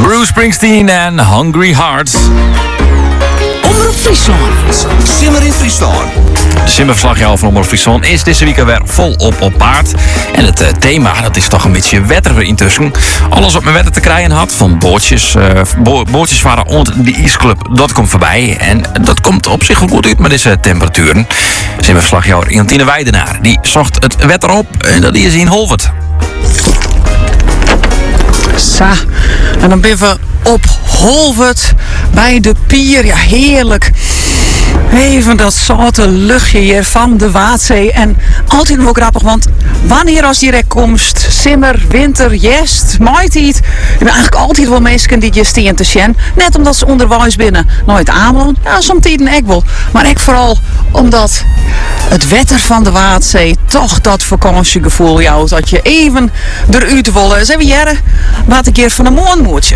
Bruce Springsteen en Hungry Hearts. Omroep Friesland. Simmer in Friesland. De simmerverslaggever van Omroep Friesland is deze week weer volop op paard. En het thema, dat is toch een beetje wetter intussen. Alles wat met wetter te krijgen had, van bootjes. Bootjes varen onder de ijsclub, dat komt voorbij. En dat komt op zich wel goed uit met deze temperaturen. Simmerverslaggever Jantine Weidenaar, die zocht het wetter op en dat is in Holvert. Sa, en dan ben we op Holvert bij de pier. Ja, heerlijk. Even dat zoute luchtje hier van de Waatzee. En altijd wel grappig, want wanneer als direct komst, simmer, winter, jest, maaitijd. Er zijn eigenlijk altijd wel mensen die je steen te zien. Net omdat ze onderwijs binnen. Nooit aanwonen. Ja, soms tijden ook wel. Maar ik vooral omdat het wetter van de Waatzee toch dat vakantiegevoel jou. Dat je even eruit wil. Zijn we jaren? Laat ik hier van een moornmoertje.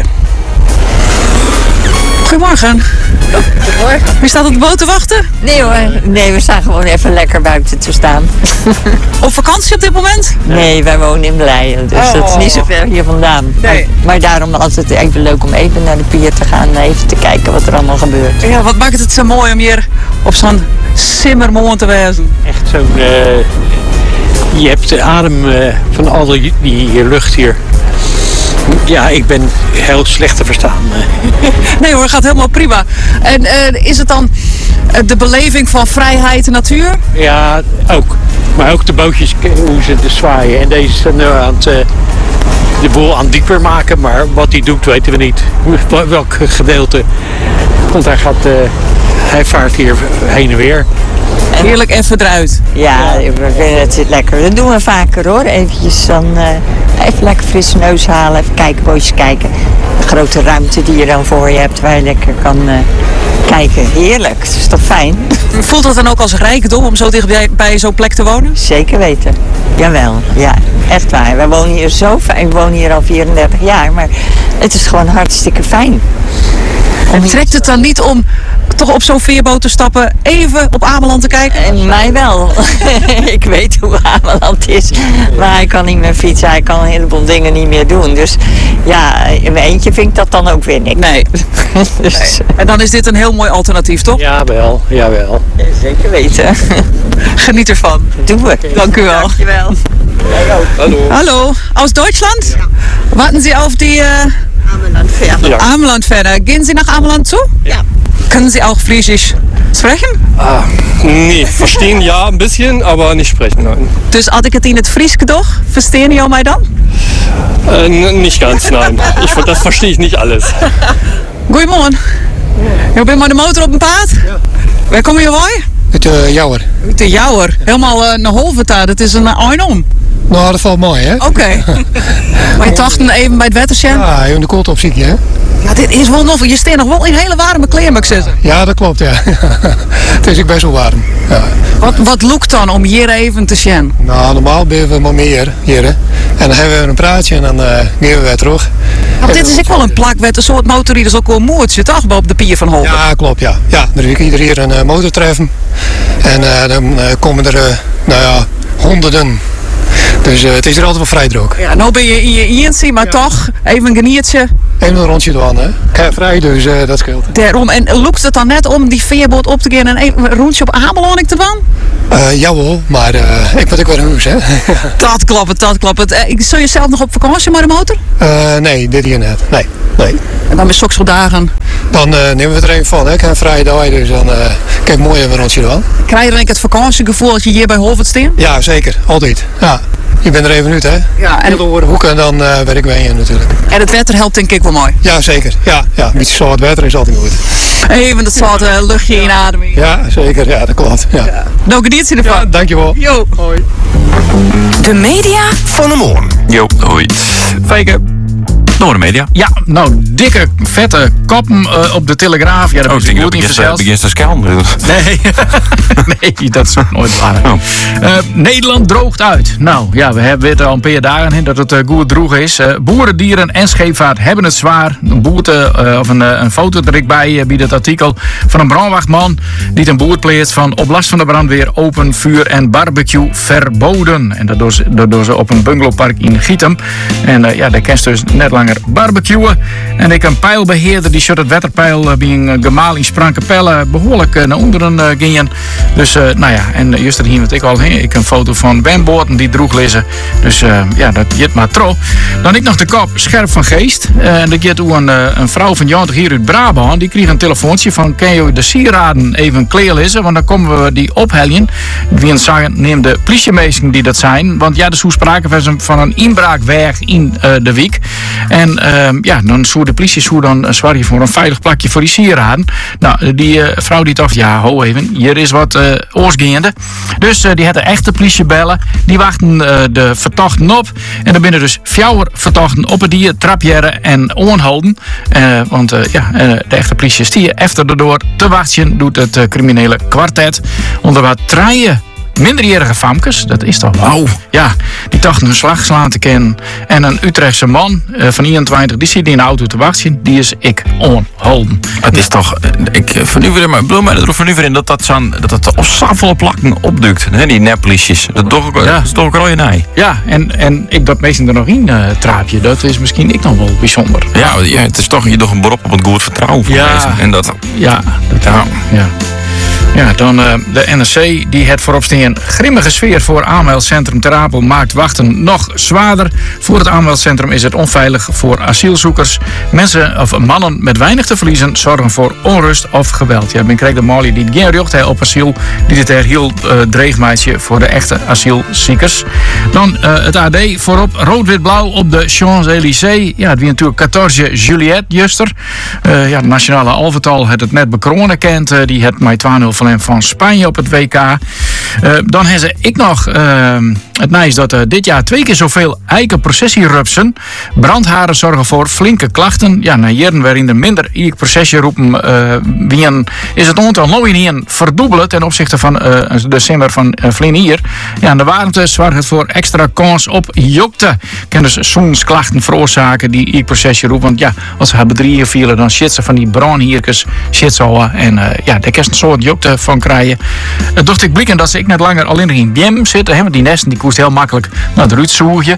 Goedemorgen. Goedemorgen. Wie staat op de boot te wachten? Nee hoor, nee, we staan gewoon even lekker buiten te staan. Op vakantie op dit moment? Nee, wij wonen in Blijen, dus dat is niet zo ver hier vandaan. Nee. Maar daarom altijd even leuk om even naar de pier te gaan, even te kijken wat er allemaal gebeurt. Ja, wat maakt het zo mooi om hier op zo'n simmermoon te wezen? Echt zo'n... je hebt de adem van al die lucht hier. Ja, ik ben heel slecht te verstaan. Nee hoor, gaat helemaal prima. En is het dan de beleving van vrijheid en natuur? Ja, ook. Maar ook de bootjes, hoe ze dus zwaaien. En deze zijn nu aan het de boel aan dieper maken. Maar wat hij doet, weten we niet. Welk gedeelte. Want hij vaart hier heen en weer. Heerlijk even eruit. Ja, het zit lekker. Dat doen we vaker hoor. Eventjes dan even lekker frisse neus halen, even kijken, bootjes kijken. De grote ruimte die je dan voor je hebt, waar je lekker kan kijken. Heerlijk, het is toch fijn? Voelt het dan ook als rijkdom om zo dicht bij zo'n plek te wonen? Zeker weten. Jawel, ja, echt waar. Wij wonen hier zo fijn. We wonen hier al 34 jaar, maar het is gewoon hartstikke fijn. Trekt het dan niet om toch op zo'n veerboot te stappen, even op Ameland te kijken? En mij wel. Ik weet hoe Ameland is. Maar hij kan niet meer fietsen, hij kan een heleboel dingen niet meer doen. Dus ja, in mijn eentje vind ik dat dan ook weer niks. Nee. Dus, Nee. En dan is dit een heel mooi alternatief, toch? Jawel, jawel. zeker weten. Geniet ervan. Doen we. Dank u wel. Dankjewel. Hallo. Hallo, aus Deutschland? Ja. Warten Sie auf die Amelandfähre. Ja. Amelandfähre. Gehen Sie nach Ameland zu? Ja. Können Sie auch Friesisch sprechen? Nee, verstehen ja ein bisschen, aber nicht sprechen, nein. Dus als ik het in het Fries doch, verstehen jou mij dan? Nicht ganz, nein. Das verstehe ich nicht alles. Goedemorgen. Je bent maar de motor op een paard? Ja. Waar kom je bij? Het Jouwer. Uit de Jouwer. Helemaal naar Holvert daar. Dat is een einom. Nou, dat valt mooi, hè? Oké. Maar je dachten even bij het wetter. Ja, even de koelte op ziekje, hè? Ja, dit is wel nog. Je staat nog wel in hele warme kleren, mag ik zeggen. Ja, dat klopt, ja. Het is ook best wel warm. Ja. Wat lukt dan om hier even te zien? Nou, normaal ben we maar meer hier, hè? En dan hebben we een praatje en dan gaan we weer terug. Want dit is ook wel een plakwet, een soort motorrieders ook wel een moertje, toch? Op de pier van Holvert. Ja, klopt, ja. Ja, er is ieder hier een motortreffen. En dan komen er, honderden. Dus het is er altijd wel vrij druk. Ja, nou ben je in je eentje, maar toch even een geniertje. Even een rondje doen, hè? Vrij, dus dat scheelt. Daarom. En lukt het dan net om die veerboot op te gaan en even een rondje op Ameland te doen? Jawel, maar ik moet ook weer een huis, hè? Dat klopt. Zou je zelf nog op vakantie met de motor? Nee, dit hier net. Nee. En dan met dagen. Dan nemen we het er even van, hè? Ik heb een vrije dag, dus dan kijk mooi even een rondje doen. Krijg je dan het vakantiegevoel als je hier bij Holvert staat? Ja, zeker. Altijd. Ja. Je bent er even uit, hè? Ja, en door de hoeken en dan ben ik bij je natuurlijk. En het wetter helpt denk ik wel mooi. Ja, zeker. Ja. Een beetje zout wetter is altijd goed. Even dat zoute luchtje inademen. Ja, zeker. Ja, dat klopt. Ja. Nou, geniet je ervan. Ja, dankjewel. Jo. Hoi. De media van de morgen. Jo, hoi. Fijke. Door de media. Ja, nou, dikke, vette koppen op de Telegraaf. Ja, dat is goed niet verzeld. Begint te schelden. Nee, nee, dat is ook nooit waar. Nederland droogt uit. Nou, ja, we hebben het al een paar dagen dat het goed droeg is. Boeren, dieren en scheepvaart hebben het zwaar. Een boerte, of een foto er ik bij het artikel van een brandwachtman die een boer pleegt van op last van de brandweer open vuur en barbecue verboden. En dat doen ze op een bungalowpark in Gieten. En ja, daar kan je dus net langer lekker barbecuen. En ik een pijlbeheerder die shot het wetterpeil bij een gemaal in Sprankapelle behoorlijk naar onderen gingen. Dus en juist hier wat ik al ik een foto van Ben Boorten die droeg lezen. Dus dat jit maar tro. Dan ik nog de kop scherp van geest. En dat jit een vrouw van 90 hier uit Brabant. Die kreeg een telefoontje van kan je de sieraden even kleerlezen, want dan komen we die opheljen. Wie zeggen, neem de politiemeesters die dat zijn. Want ja, er is sprake van een inbraakweg in de week. En dan zou de politie dan zwaar voor een veilig plakje voor die sieraden. Nou, die vrouw die dacht, ja, ho even, hier is wat oorsgaande. Dus die had de echte politie bellen. Die wachten de verdachten op. En er binnen dus 4 verdachten op het dier trapjeren en onhouden. Want de echte politie is hier efter erdoor te wachten doet het criminele kwartet. Onder wat treien minderjarige famkes, dat is toch wauw. Ja, die dachten een slag slaan te kennen. En een Utrechtse man van 21, die zit in de auto te wachten. Die is ik onholden. Het is toch, ik vernuver maar bedoel mij er vernuver in dat het op zoveel plakken opdukt. Hè, die neppolities. Dat is toch een rode nij. Ja, en ik dat meestal er nog in traapje. Dat is misschien ik nog wel bijzonder. Ja, het is toch een beroep op het goed vertrouwen van mensen. En dat. Ja. Ja, dan de NRC die het voorop staan. Grimmige sfeer voor aanmeldcentrum Ter Apel maakt wachten nog zwaarder. Voor het aanmeldcentrum is het onveilig voor asielzoekers. Mensen of mannen met weinig te verliezen zorgen voor onrust of geweld. Ja, ik kreeg de Molly die geen recht heeft op asiel. Die dit er heel dreigmeisje voor de echte asielziekers. Dan het AD voorop rood-wit-blauw op de Champs-Élysées. Ja, die natuurlijk 14 Juliet juster. De nationale alvertal het net bekronen kent. Die het met 2-0 van Spanje op het WK. Dan hebben ik nog het nieuws dat dit jaar 2 keer zoveel eikenprocessierupsen. Brandharen zorgen voor flinke klachten. Ja, na jaren waarin er minder processieroepen is het aantal nooit verdubbeld ten opzichte van december van vlien hier. Ja, en de warmte zorgt het voor extra kans op jokte. Kan dus soms klachten veroorzaken die processieroep. Want ja, als ze hebben 3 vielen, dan shit ze van die braunhierkes shit zo. En daar kan een soort jokte van krijgen. Dacht ik blikken dat ze ik net langer alleen in BM zitten. Want die nesten die koest heel makkelijk naar de uitzoeken.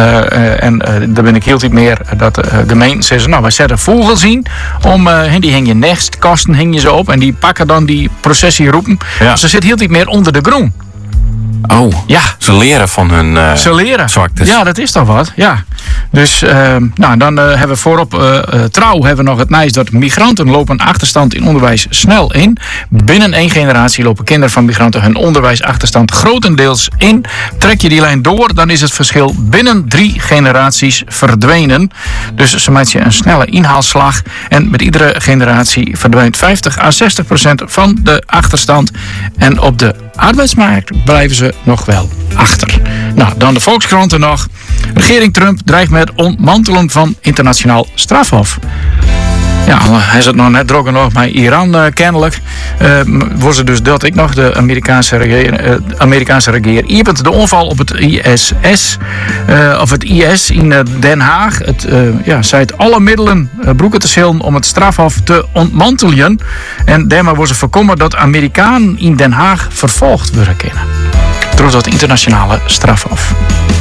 Daar ben ik heel iets meer dat de gemeente zeggen, nou wij zetten vogels in. Die hang je nestkasten hang je ze op. En die pakken dan die processieroepen. Ja. Ze zitten heel iets meer onder de grond. Oh, ja. Ze leren van hun zwaktes. Ja, dat is toch wat. Ja. Dus dan hebben we voorop trouw hebben we nog het nieuws dat migranten lopen achterstand in onderwijs snel in. Binnen 1 generatie lopen kinderen van migranten hun onderwijsachterstand grotendeels in. Trek je die lijn door, dan is het verschil binnen 3 generaties verdwenen. Dus ze maken een snelle inhaalslag. En met iedere generatie verdwijnt 50 à 60% van de achterstand. En op de arbeidsmarkt blijven ze nog wel achter. Nou, dan de Volkskranten nog. Regering Trump dreigt met ontmantelen van internationaal strafhof. Ja, hij zit nog net droger nog bij Iran kennelijk. Was het dus dat ik nog de Amerikaanse regering iepent de onval op het ISS of het IS in Den Haag. Zei het alle middelen broeken te zullen om het strafhof te ontmantelen. En daarmee was er voorkomen dat Amerikanen in Den Haag vervolgd worden kunnen. Door dat internationale strafhof.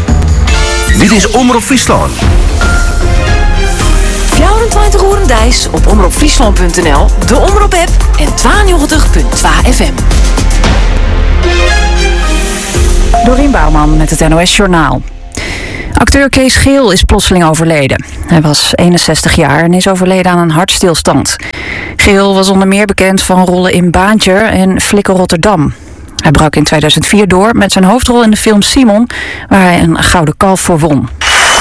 Dit is Omroep Friesland. 24 uur Dijs op omroepfriesland.nl, de Omroep-app en 92.2 FM. Dorien Bouwman met het NOS Journaal. Acteur Kees Geel is plotseling overleden. Hij was 61 jaar en is overleden aan een hartstilstand. Geel was onder meer bekend van rollen in Baantje en Flikker Rotterdam. Hij brak in 2004 door met zijn hoofdrol in de film Simon, waar hij een gouden kalf voor won.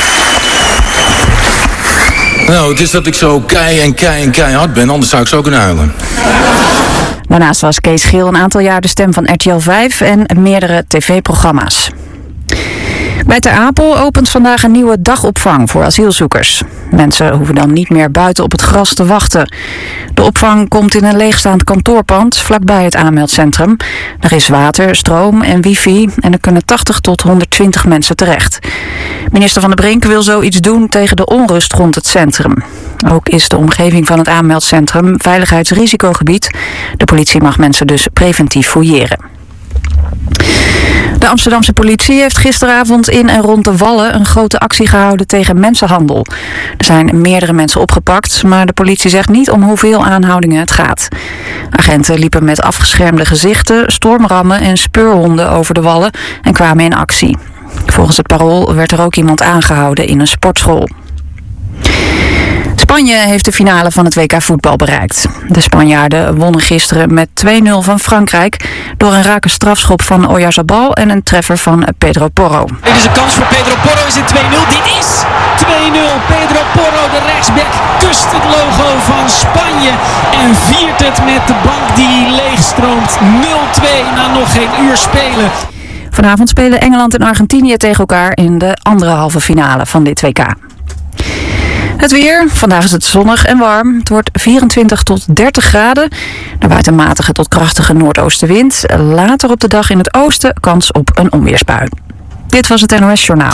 Nou, het is dat ik zo keihard ben, anders zou ik zo kunnen huilen. Daarnaast was Kees Geel een aantal jaar de stem van RTL 5 en meerdere tv-programma's. Bij Ter Apel opent vandaag een nieuwe dagopvang voor asielzoekers. Mensen hoeven dan niet meer buiten op het gras te wachten. De opvang komt in een leegstaand kantoorpand vlakbij het aanmeldcentrum. Er is water, stroom en wifi en er kunnen 80 tot 120 mensen terecht. Minister Van der Brink wil zoiets doen tegen de onrust rond het centrum. Ook is de omgeving van het aanmeldcentrum veiligheidsrisicogebied. De politie mag mensen dus preventief fouilleren. De Amsterdamse politie heeft gisteravond in en rond de Wallen een grote actie gehouden tegen mensenhandel. Er zijn meerdere mensen opgepakt, maar de politie zegt niet om hoeveel aanhoudingen het gaat. Agenten liepen met afgeschermde gezichten, stormrammen en speurhonden over de Wallen en kwamen in actie. Volgens het Parool werd er ook iemand aangehouden in een sportschool. Spanje heeft de finale van het WK voetbal bereikt. De Spanjaarden wonnen gisteren met 2-0 van Frankrijk door een rake strafschop van Oyarzabal en een treffer van Pedro Porro. Dit is een kans voor Pedro Porro, is het 2-0? Dit is 2-0. Pedro Porro, de rechtsback, kust het logo van Spanje en viert het met de bank die leegstroomt. 0-2 na nog geen uur spelen. Vanavond spelen Engeland en Argentinië tegen elkaar in de andere halve finale van dit WK. Het weer. Vandaag is het zonnig en warm. Het wordt 24 tot 30 graden. Er waait een matige tot krachtige noordoostenwind. Later op de dag in het oosten kans op een onweersbui. Dit was het NOS Journaal.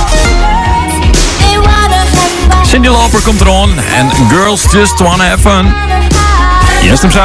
Cyndi Lauper komt eron en Girls Just Wanna Have Fun. Yes, hem zo.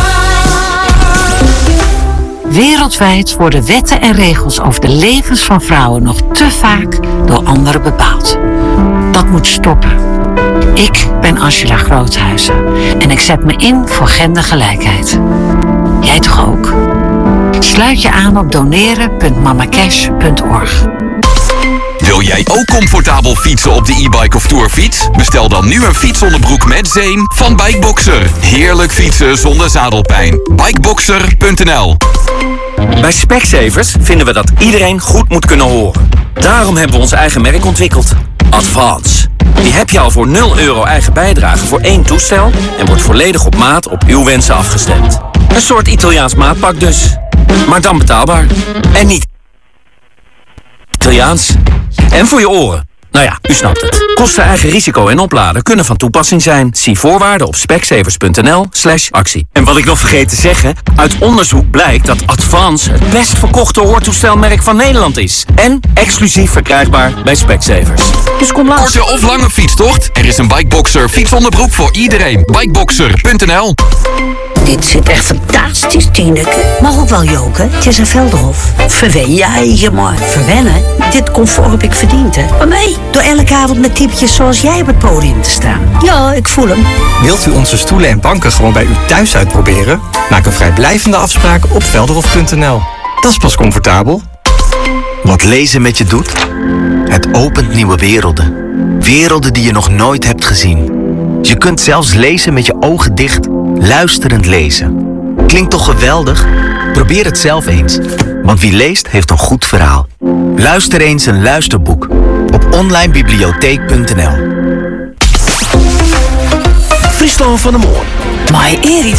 Wereldwijd worden wetten en regels over de levens van vrouwen nog te vaak door anderen bepaald. Dat moet stoppen. Ik ben Angela Groothuizen en ik zet me in voor gendergelijkheid. Jij toch ook? Sluit je aan op doneren.mamacash.org. Wil jij ook comfortabel fietsen op de e-bike of tourfiets? Bestel dan nu een fietsonderbroek met zeem van Bikeboxer. Heerlijk fietsen zonder zadelpijn. Bikeboxer.nl. Bij Specsavers vinden we dat iedereen goed moet kunnen horen. Daarom hebben we ons eigen merk ontwikkeld. Advance. Die heb je al voor €0 eigen bijdrage voor 1 toestel en wordt volledig op maat op uw wensen afgestemd. Een soort Italiaans maatpak dus. Maar dan betaalbaar. En niet Italiaans. En voor je oren. Nou ja, u snapt het. Kosten, eigen risico en opladen kunnen van toepassing zijn. Zie voorwaarden op specsavers.nl/actie. En wat ik nog vergeet te zeggen, uit onderzoek blijkt dat Advance het best verkochte hoortoestelmerk van Nederland is. En exclusief verkrijgbaar bij Specsavers. Dus kom langs. Korte of lange fietstocht? Er is een Bikeboxer fietsonderbroek voor iedereen. Bikeboxer.nl. Dit zit echt fantastisch, Tineke. Mag ook wel joken. Het is een Velderhof. Verwen jij maar. Verwennen? Dit comfort heb ik verdiend, hè. Maar nee, door elke avond met typetjes zoals jij op het podium te staan. Ja, ik voel hem. Wilt u onze stoelen en banken gewoon bij u thuis uitproberen? Maak een vrijblijvende afspraak op velderhof.nl. Dat is pas comfortabel. Wat lezen met je doet? Het opent nieuwe werelden. Werelden die je nog nooit hebt gezien. Je kunt zelfs lezen met je ogen dicht, luisterend lezen. Klinkt toch geweldig? Probeer het zelf eens. Want wie leest, heeft een goed verhaal. Luister eens een luisterboek op onlinebibliotheek.nl. Friesland van de Moor. Maar Erit